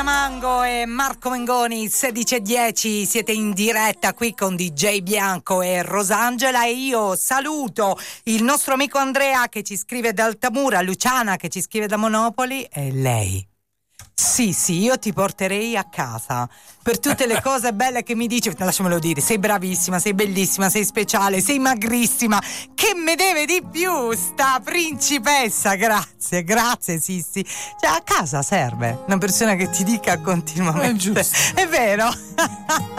Mango e Marco Mengoni, 16:10, siete in diretta qui con DJ Bianco e Rosangela e io saluto il nostro amico Andrea che ci scrive da Altamura, Luciana che ci scrive da Monopoli e lei. Sì, io ti porterei a casa per tutte le cose belle che mi dici. Lasciamelo dire, sei bravissima, sei bellissima, sei speciale, sei magrissima. Che me deve di più sta principessa? Grazie, Sissi. Cioè, a casa serve una persona che ti dica continuamente. È giusto. È vero.